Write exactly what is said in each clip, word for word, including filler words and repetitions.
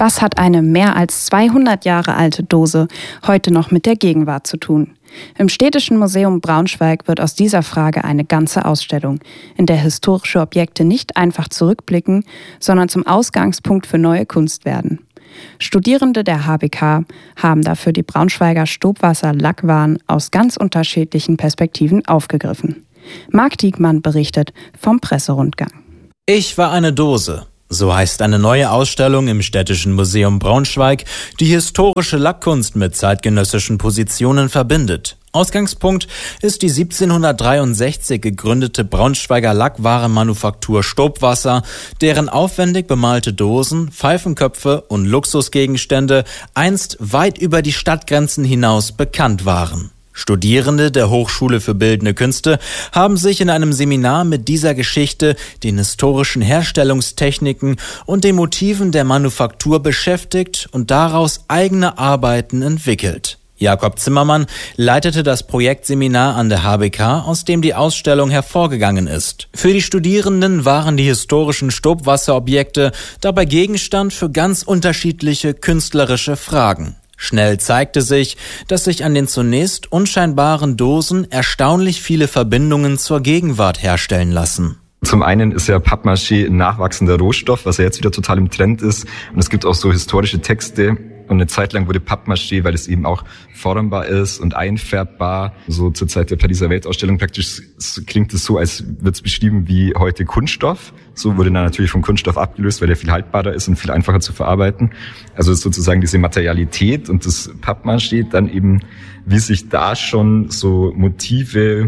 Was hat eine mehr als zweihundert Jahre alte Dose heute noch mit der Gegenwart zu tun? Im Städtischen Museum Braunschweig wird aus dieser Frage eine ganze Ausstellung, in der historische Objekte nicht einfach zurückblicken, sondern zum Ausgangspunkt für neue Kunst werden. Studierende der H B K haben dafür die Braunschweiger Stobwasser-Lackwaren aus ganz unterschiedlichen Perspektiven aufgegriffen. Marc Diekmann berichtet vom Presserundgang. Ich war eine Dose. So heißt eine neue Ausstellung im Städtischen Museum Braunschweig, die historische Lackkunst mit zeitgenössischen Positionen verbindet. Ausgangspunkt ist die siebzehnhundertdreiundsechzig gegründete Braunschweiger Lackwarenmanufaktur Stobwasser, deren aufwendig bemalte Dosen, Pfeifenköpfe und Luxusgegenstände einst weit über die Stadtgrenzen hinaus bekannt waren. Studierende der Hochschule für Bildende Künste haben sich in einem Seminar mit dieser Geschichte, den historischen Herstellungstechniken und den Motiven der Manufaktur beschäftigt und daraus eigene Arbeiten entwickelt. Jakob Zimmermann leitete das Projektseminar an der H B K, aus dem die Ausstellung hervorgegangen ist. Für die Studierenden waren die historischen Stobwasserobjekte dabei Gegenstand für ganz unterschiedliche künstlerische Fragen. Schnell zeigte sich, dass sich an den zunächst unscheinbaren Dosen erstaunlich viele Verbindungen zur Gegenwart herstellen lassen. Zum einen ist ja Pappmaché ein nachwachsender Rohstoff, was ja jetzt wieder total im Trend ist. Und es gibt auch so historische Texte. Und eine Zeit lang wurde Pappmaché, weil es eben auch formbar ist und einfärbbar, so zur Zeit der Pariser Weltausstellung praktisch klingt es so, als wird es beschrieben wie heute Kunststoff. So wurde dann natürlich vom Kunststoff abgelöst, weil der viel haltbarer ist und viel einfacher zu verarbeiten. Also sozusagen diese Materialität und das Pappmaché, dann eben, wie sich da schon so Motive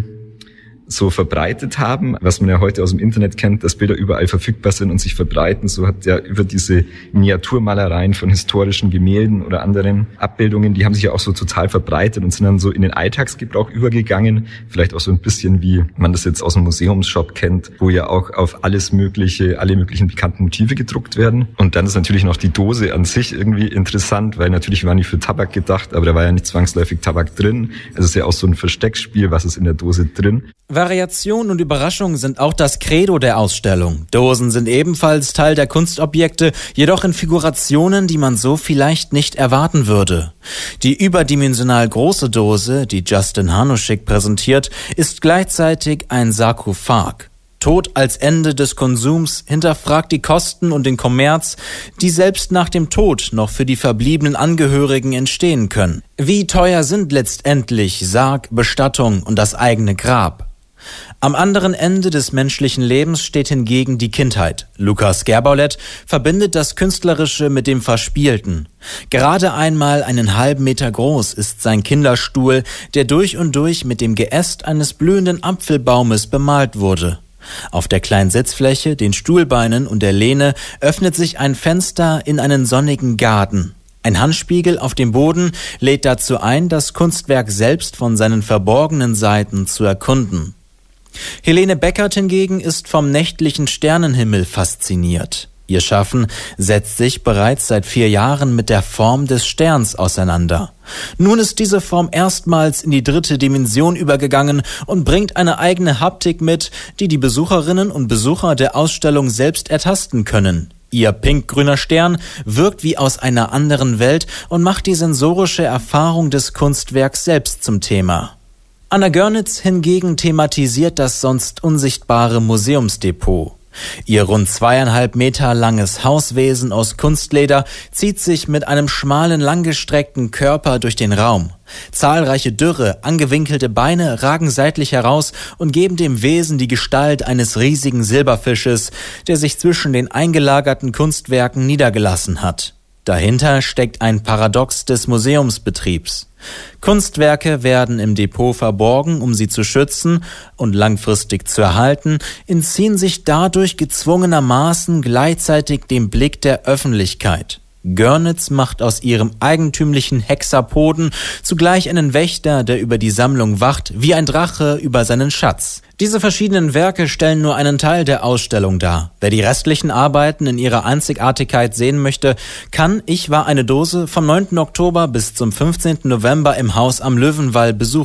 so verbreitet haben, was man ja heute aus dem Internet kennt, dass Bilder überall verfügbar sind und sich verbreiten. So hat ja über diese Miniaturmalereien von historischen Gemälden oder anderen Abbildungen, die haben sich ja auch so total verbreitet und sind dann so in den Alltagsgebrauch übergegangen. Vielleicht auch so ein bisschen, wie man das jetzt aus dem Museumsshop kennt, wo ja auch auf alles mögliche, alle möglichen bekannten Motive gedruckt werden. Und dann ist natürlich noch die Dose an sich irgendwie interessant, weil natürlich war nicht für Tabak gedacht, aber da war ja nicht zwangsläufig Tabak drin. Es ist ja auch so ein Versteckspiel, was ist in der Dose drin. Variation und Überraschung sind auch das Credo der Ausstellung. Dosen sind ebenfalls Teil der Kunstobjekte, jedoch in Figurationen, die man so vielleicht nicht erwarten würde. Die überdimensional große Dose, die Justin Hanuschik präsentiert, ist gleichzeitig ein Sarkophag. Tod als Ende des Konsums hinterfragt die Kosten und den Kommerz, die selbst nach dem Tod noch für die verbliebenen Angehörigen entstehen können. Wie teuer sind letztendlich Sarg, Bestattung und das eigene Grab? Am anderen Ende des menschlichen Lebens steht hingegen die Kindheit. Lukas Gerbaulett verbindet das Künstlerische mit dem Verspielten. Gerade einmal einen halben Meter groß ist sein Kinderstuhl, der durch und durch mit dem Geäst eines blühenden Apfelbaumes bemalt wurde. Auf der kleinen Sitzfläche, den Stuhlbeinen und der Lehne öffnet sich ein Fenster in einen sonnigen Garten. Ein Handspiegel auf dem Boden lädt dazu ein, das Kunstwerk selbst von seinen verborgenen Seiten zu erkunden. Helene Beckert hingegen ist vom nächtlichen Sternenhimmel fasziniert. Ihr Schaffen setzt sich bereits seit vier Jahren mit der Form des Sterns auseinander. Nun ist diese Form erstmals in die dritte Dimension übergegangen und bringt eine eigene Haptik mit, die die Besucherinnen und Besucher der Ausstellung selbst ertasten können. Ihr pinkgrüner Stern wirkt wie aus einer anderen Welt und macht die sensorische Erfahrung des Kunstwerks selbst zum Thema. Anna Görnitz hingegen thematisiert das sonst unsichtbare Museumsdepot. Ihr rund zweieinhalb Meter langes Hauswesen aus Kunstleder zieht sich mit einem schmalen, langgestreckten Körper durch den Raum. Zahlreiche dürre, angewinkelte Beine ragen seitlich heraus und geben dem Wesen die Gestalt eines riesigen Silberfisches, der sich zwischen den eingelagerten Kunstwerken niedergelassen hat. Dahinter steckt ein Paradox des Museumsbetriebs. Kunstwerke werden im Depot verborgen, um sie zu schützen und langfristig zu erhalten, entziehen sich dadurch gezwungenermaßen gleichzeitig dem Blick der Öffentlichkeit. Görnitz macht aus ihrem eigentümlichen Hexapoden zugleich einen Wächter, der über die Sammlung wacht, wie ein Drache über seinen Schatz. Diese verschiedenen Werke stellen nur einen Teil der Ausstellung dar. Wer die restlichen Arbeiten in ihrer Einzigartigkeit sehen möchte, kann Ich war eine Dose vom neunten Oktober bis zum fünfzehnten November im Haus am Löwenwall besuchen.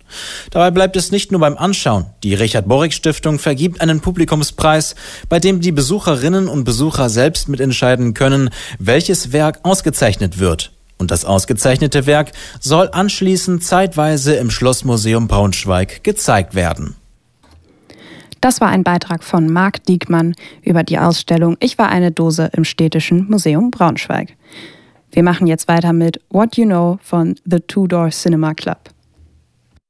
Dabei bleibt es nicht nur beim Anschauen. Die Richard-Borich-Stiftung vergibt einen Publikumspreis, bei dem die Besucherinnen und Besucher selbst mitentscheiden können, welches Werk ausgezeichnet wird. Und das ausgezeichnete Werk soll anschließend zeitweise im Schlossmuseum Braunschweig gezeigt werden. Das war ein Beitrag von Marc Diekmann über die Ausstellung Ich war eine Dose im Städtischen Museum Braunschweig. Wir machen jetzt weiter mit What You Know von The Two Door Cinema Club.